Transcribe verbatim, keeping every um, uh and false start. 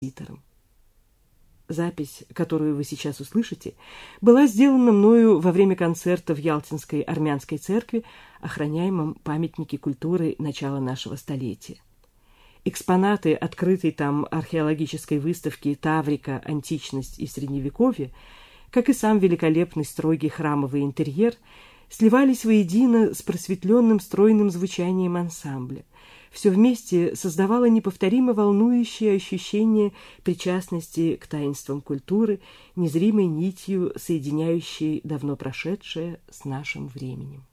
композитором. Запись, которую вы сейчас услышите, была сделана мною во время концерта в Ялтинской армянской церкви, охраняемом памятнике культуры начала нашего столетия. Экспонаты открытой там археологической выставки «Таврика. Античность и Средневековье», как и сам великолепный строгий храмовый интерьер, сливались воедино с просветленным стройным звучанием ансамбля. Все вместе создавало неповторимо волнующее ощущение причастности к таинствам культуры, незримой нитью, соединяющей давно прошедшее с нашим временем.